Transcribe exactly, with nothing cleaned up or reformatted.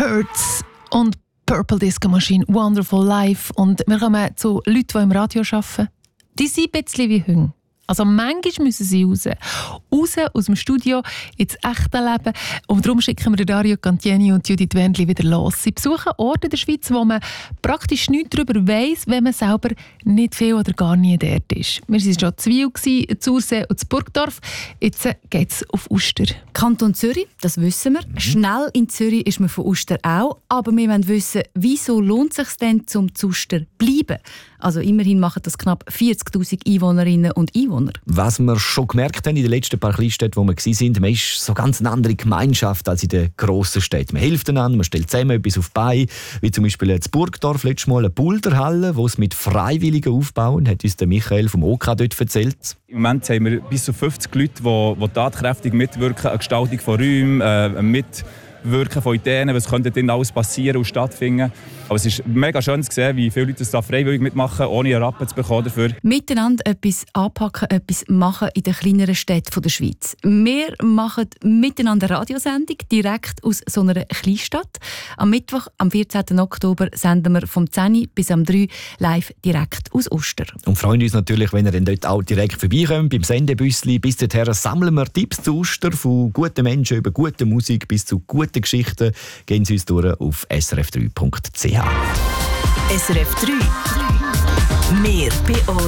Birds und Purple Disco Machine, Wonderful Life. Und wir kommen zu Leuten, die im Radio arbeiten. Die sind ein bisschen wie Hunde. Also manchmal müssen sie raus. Raus aus dem Studio ins echte Leben. Und darum schicken wir Dario Cantieni und Judith Wendli wieder los. Sie besuchen Orte in der Schweiz, wo man praktisch nichts darüber weiss, wenn man selber nicht viel oder gar nie dort ist. Wir waren schon in Zwil, Zursee und in Burgdorf. Jetzt geht es auf Uster. Kanton Zürich, das wissen wir. Mhm. Schnell in Zürich ist man von Uster auch. Aber wir wollen wissen, wieso lohnt es sich denn, zum zu Uster bleiben? Also immerhin machen das knapp vierzigtausend Einwohnerinnen und Einwohner. Was wir schon gemerkt haben in den letzten paar Kleinstädten, wo wir waren, man ist so ganz eine andere Gemeinschaft als in den grossen Städten. Man hilft einander, man stellt zusammen etwas auf die Beine, wie zum Beispiel in Burgdorf letztes Mal eine Boulderhalle, die es mit Freiwilligen aufbauen, hat uns der Michael vom O K dort erzählt. Im Moment haben wir bis zu fünfzig Leute, die, die tatkräftig mitwirken an der Gestaltung von Räumen, äh, mitwirken von Ideen, was könnte denn alles passieren und stattfinden. Aber es ist mega schön zu sehen, wie viele Leute das da freiwillig mitmachen, ohne einen Rappen zu bekommen dafür. Miteinander etwas anpacken, etwas machen in den kleineren Städten der Schweiz. Wir machen miteinander eine Radiosendung, direkt aus so einer Kleinstadt. Am Mittwoch, am vierzehnten Oktober, senden wir vom zehn Uhr bis am drei Uhr live direkt aus Uster. Und freuen uns natürlich, wenn ihr dann dort auch direkt vorbeikommt, beim Sendebüssli. Bis dorthin sammeln wir Tipps zu Uster, von guten Menschen über gute Musik bis zu guten Geschichten. Gehen Sie uns durch auf s r f drei punkt c h. S R F drei. Mehr bei uns.